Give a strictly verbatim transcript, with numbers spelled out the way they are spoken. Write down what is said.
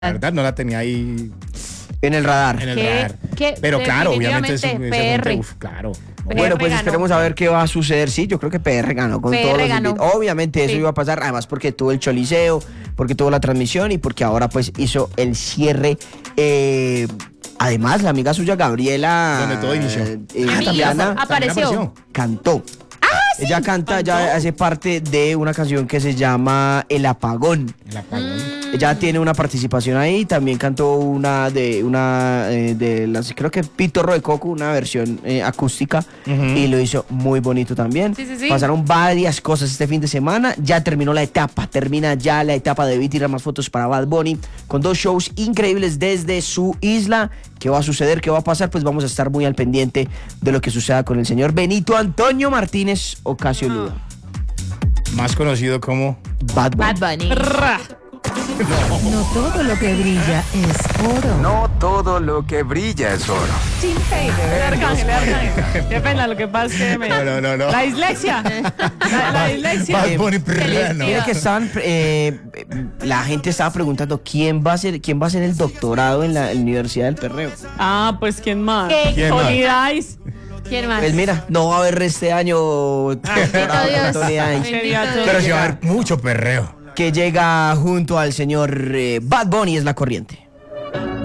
La verdad no la tenía ahí en el radar. en el ¿Qué? radar. ¿Qué? Pero claro, obviamente ese, ese P R. monte, uf, claro. P R Bueno, pues ganó. esperemos a ver qué va a suceder. Sí, yo creo que P R ganó con P R todos los ganó. invitados. Obviamente eso Sí. iba a pasar, además porque tuvo el choliseo, porque tuvo la transmisión y porque ahora pues hizo el cierre. Eh, además, la amiga suya Gabriela Donde todo inició. eh, Amiga, Santillana, apareció. apareció. cantó. Ella canta, ya hace parte de una canción que se llama El Apagón. El apagón. Ella tiene una participación ahí, también cantó una de una eh, de las, creo que Pitorro de Coco, una versión eh, acústica, Ujú. y lo hizo muy bonito también. Sí, sí, sí. Pasaron varias cosas este fin de semana, ya terminó la etapa, termina ya la etapa de Vi tirar más fotos para Bad Bunny, con dos shows increíbles desde su isla. ¿Qué va a suceder? ¿Qué va a pasar? Pues vamos a estar muy al pendiente de lo que suceda con el señor Benito Antonio Martínez Ocasio Luda. Más conocido como Bad Bunny. Bad Bunny. No todo lo que brilla es oro. No todo lo que brilla es oro. Sin hater. Arcángel, Arcángel. Qué pena, lo que pasa es que me... No, no, no, no. La dislexia. La, la dislexia. Bad Bunny Perrano. Mire que estaban, eh, la gente estaba preguntando quién va a ser, quién va a ser el doctorado en la Universidad del Perreo. Ah, pues ¿quién más? ¿Qué? ¿Quién más? Tony Dice. ¿Quién más? Pues mira, no va a haber este año doctorado Dios. con Tony Dice, Bendito Dios. Pero sí va a haber mucho perreo. que llega junto al señor eh, Bad Bunny es la corriente.